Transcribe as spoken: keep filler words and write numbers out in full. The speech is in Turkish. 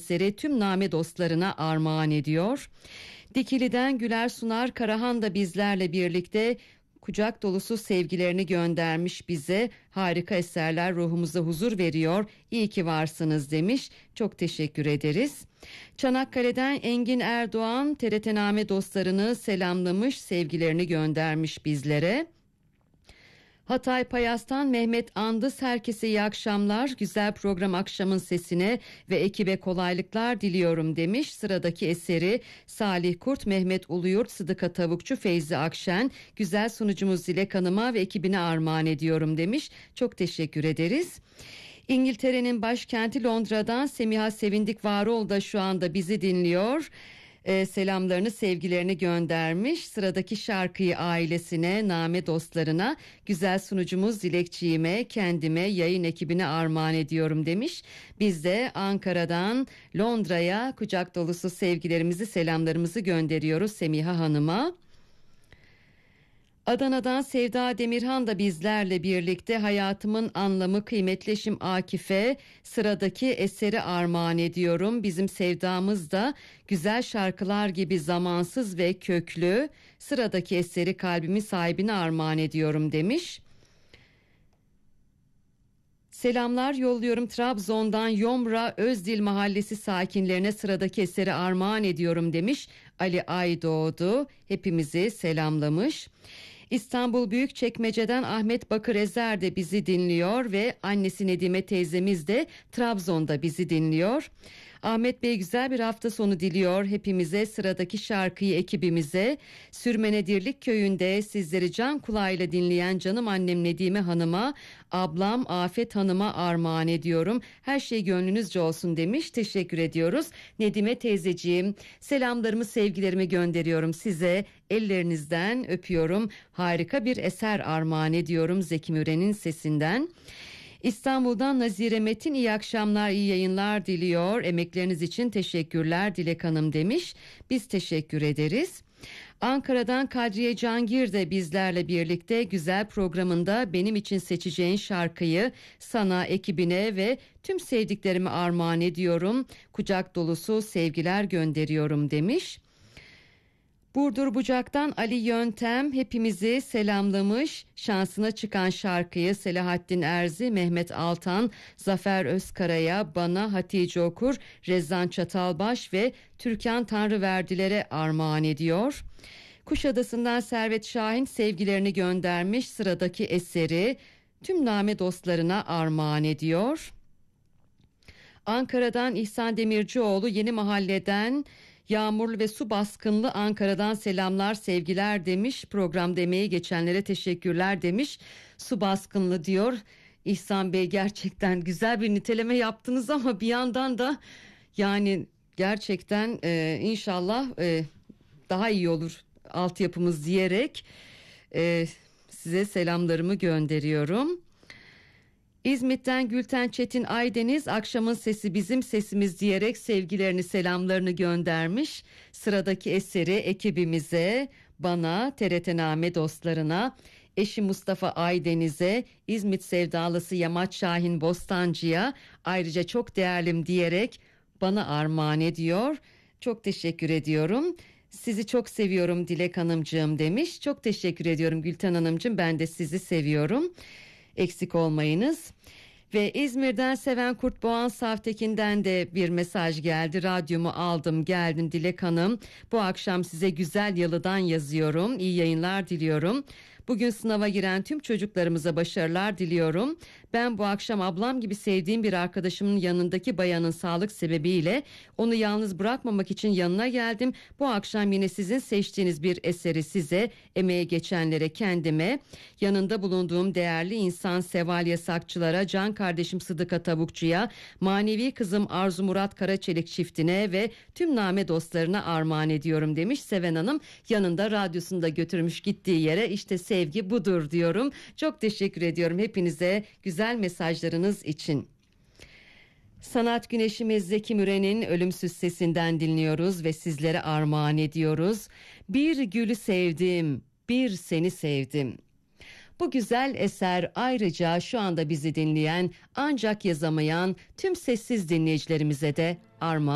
eseri tüm Name dostlarına armağan ediyor. Dikili'den Güler Sunar Karahan da bizlerle birlikte kucak dolusu sevgilerini göndermiş bize. Harika eserler ruhumuza huzur veriyor. İyi ki varsınız demiş. Çok teşekkür ederiz. Çanakkale'den Engin Erdoğan T R T Name dostlarını selamlamış, sevgilerini göndermiş bizlere. Hatay Payas'tan Mehmet Andız herkese iyi akşamlar. Güzel program Akşamın Sesine ve ekibe kolaylıklar diliyorum demiş. Sıradaki eseri Salih Kurt, Mehmet Uluyurt, Sıdıka Tavukçu, Feyzi Akşen. Güzel sunucumuz Dilek Hanım'a ve ekibine armağan ediyorum demiş. Çok teşekkür ederiz. İngiltere'nin başkenti Londra'dan Semiha Sevindik Varoğlu da şu anda bizi dinliyor. Ee, selamlarını, sevgilerini göndermiş. Sıradaki şarkıyı ailesine, Name dostlarına, güzel sunucumuz Dilekçiğime, kendime, yayın ekibine armağan ediyorum demiş. Biz de Ankara'dan Londra'ya kucak dolusu sevgilerimizi, selamlarımızı gönderiyoruz Semiha Hanım'a. Adana'dan Sevda Demirhan da bizlerle birlikte hayatımın anlamı kıymetli eşim Akif'e sıradaki eseri armağan ediyorum. Bizim sevdamız da güzel şarkılar gibi zamansız ve köklü. Sıradaki eseri kalbimin sahibine armağan ediyorum demiş. Selamlar yolluyorum Trabzon'dan Yomra Özdil Mahallesi sakinlerine sıradaki eseri armağan ediyorum demiş. Ali Aydoğdu hepimizi selamlamış. İstanbul Büyükçekmece'den Ahmet Bakır Ezer de bizi dinliyor ve annesi Nedime teyzemiz de Trabzon'da bizi dinliyor. Ahmet Bey güzel bir hafta sonu diliyor hepimize, sıradaki şarkıyı ekibimize. Sürmenedirlik köyünde sizleri can kulağıyla dinleyen canım annem Nedime Hanım'a, ablam Afet Hanım'a armağan ediyorum. Her şey gönlünüzce olsun demiş. Teşekkür ediyoruz. Nedime teyzeciğim, selamlarımı, sevgilerimi gönderiyorum size. Ellerinizden öpüyorum. Harika bir eser armağan ediyorum Zeki Müren'in sesinden. İstanbul'dan Nazire Metin iyi akşamlar, iyi yayınlar diliyor. Emekleriniz için teşekkürler Dilek Hanım demiş. Biz teşekkür ederiz. Ankara'dan Kadriye Cangir de bizlerle birlikte güzel programında benim için seçeceğin şarkıyı sana, ekibine ve tüm sevdiklerime armağan ediyorum. Kucak dolusu sevgiler gönderiyorum demiş. Burdur Bucak'tan Ali Yöntem hepimizi selamlamış. Şansına çıkan şarkıyı Selahattin Erzi, Mehmet Altan, Zafer Özkara'ya, bana, Hatice Okur, Rezan Çatalbaş ve Türkan Tanrıverdiler'e armağan ediyor. Kuşadası'ndan Servet Şahin sevgilerini göndermiş. Sıradaki eseri tüm Name dostlarına armağan ediyor. Ankara'dan İhsan Demircioğlu Yeni Mahalle'den yağmurlu ve su baskınlı Ankara'dan selamlar sevgiler demiş. Programda emeği geçenlere teşekkürler demiş. Su baskınlı diyor. İhsan Bey gerçekten güzel bir niteleme yaptınız ama bir yandan da yani gerçekten e, inşallah e, daha iyi olur altyapımız diyerek e, size selamlarımı gönderiyorum. İzmit'ten Gülten Çetin Aydeniz akşamın sesi bizim sesimiz diyerek sevgilerini, selamlarını göndermiş. Sıradaki eseri ekibimize, bana, T R T Name dostlarına, eşi Mustafa Aydeniz'e, İzmit sevdalısı Yamaç Şahin Bostancı'ya ayrıca çok değerlim diyerek bana armağan ediyor. Çok teşekkür ediyorum. Sizi çok seviyorum Dilek Hanımcığım demiş. Çok teşekkür ediyorum Gülten Hanımcığım, ben de sizi seviyorum. Eksik olmayınız. Ve İzmir'den Seven Kurtboğan Savtekin'den de bir mesaj geldi. Radyomu aldım geldim Dilek Hanım. Bu akşam size güzel yalıdan yazıyorum. İyi yayınlar diliyorum. Bugün sınava giren tüm çocuklarımıza başarılar diliyorum. Ben bu akşam ablam gibi sevdiğim bir arkadaşımın yanındaki bayanın sağlık sebebiyle onu yalnız bırakmamak için yanına geldim. Bu akşam yine sizin seçtiğiniz bir eseri size, emeğe geçenlere, kendime, yanında bulunduğum değerli insan Seval Yasakçılara, can kardeşim Sıdıka Tavukçu'ya, manevi kızım Arzu Murat Karaçelik çiftine ve tüm Name dostlarına armağan ediyorum demiş. Seven Hanım yanında radyosunu da götürmüş gittiği yere, işte sevgi budur diyorum. Çok teşekkür ediyorum hepinize güzel mesajlarınız için. Sanat güneşimiz Zeki Müren'in ölümsüz sesinden dinliyoruz ve sizlere armağan ediyoruz. Bir gülü sevdim, bir seni sevdim. Bu güzel eser ayrıca şu anda bizi dinleyen ancak yazamayan tüm sessiz dinleyicilerimize de armağan